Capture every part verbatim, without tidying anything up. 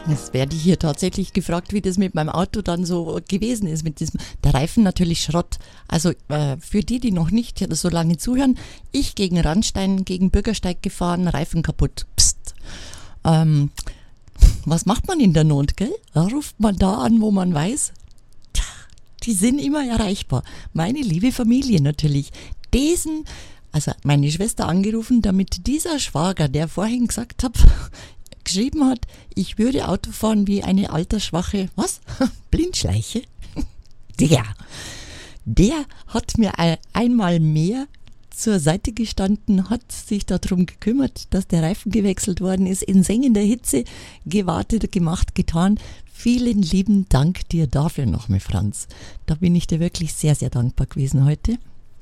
Jetzt werde ich hier tatsächlich gefragt, wie das mit meinem Auto dann so gewesen ist. Mit diesem, der Reifen natürlich Schrott. Also äh, für die, die noch nicht so lange zuhören, ich gegen Randstein, gegen Bürgersteig gefahren, Reifen kaputt. Psst. Ähm, was macht man in der Not, gell? Da ruft man da an, wo man weiß, tja, die sind immer erreichbar. Meine liebe Familie natürlich. Diesen, also meine Schwester angerufen, damit dieser Schwager, der vorhin gesagt hat, geschrieben hat, ich würde Auto fahren wie eine altersschwache, was? Blindschleiche? Der, der hat mir einmal mehr zur Seite gestanden, hat sich darum gekümmert, dass der Reifen gewechselt worden ist, in sengender Hitze gewartet, gemacht, getan. Vielen lieben Dank dir dafür nochmal, Franz. Da bin ich dir wirklich sehr, sehr dankbar gewesen heute.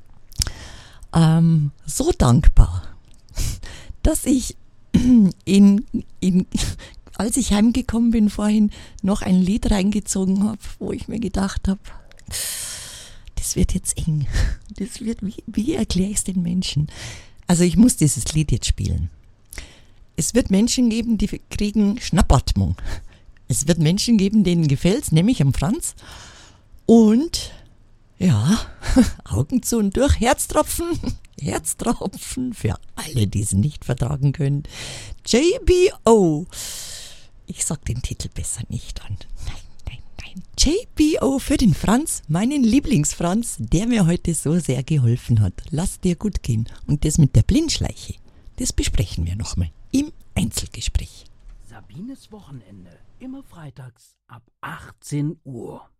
Ähm, so dankbar, dass ich In, in, als ich heimgekommen bin vorhin, noch ein Lied reingezogen habe, wo ich mir gedacht habe, das wird jetzt eng. Das wird, wie, wie erkläre ich es den Menschen? Also ich muss dieses Lied jetzt spielen. Es wird Menschen geben, die kriegen Schnappatmung. Es wird Menschen geben, denen gefällt's, nämlich am Franz. Und ja, Augen zu und durch, Herztropfen. Herztropfen für alle, die es nicht vertragen können. J B O. Ich sag den Titel besser nicht an. Nein, nein, nein. J B O für den Franz, meinen Lieblingsfranz, der mir heute so sehr geholfen hat. Lass dir gut gehen. Und das mit der Blindschleiche, das besprechen wir nochmal im Einzelgespräch. Sabines Wochenende, immer freitags ab achtzehn Uhr.